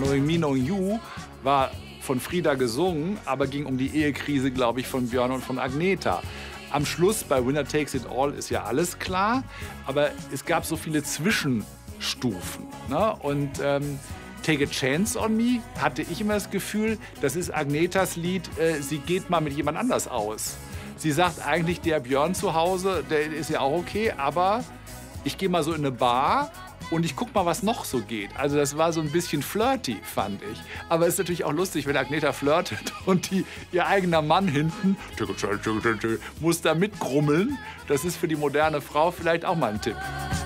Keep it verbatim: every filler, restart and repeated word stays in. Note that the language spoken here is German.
Knowing Me, Knowing You war von Frida gesungen, aber ging um die Ehekrise, glaube ich, von Björn und von Agnetha. Am Schluss bei Winner Takes It All ist ja alles klar, aber es gab so viele Zwischenstufen. Ne? Und ähm, Take a Chance on Me hatte ich immer das Gefühl, das ist Agnethas Lied, äh, sie geht mal mit jemand anders aus. Sie sagt eigentlich, der Björn zu Hause, der ist ja auch okay, aber ich gehe mal so in eine Bar und ich guck mal, was noch so geht. Also das war so ein bisschen flirty, fand ich. Aber es ist natürlich auch lustig, wenn Agnetha flirtet und die, ihr eigener Mann hinten muss da mitgrummeln. Das ist für die moderne Frau vielleicht auch mal ein Tipp.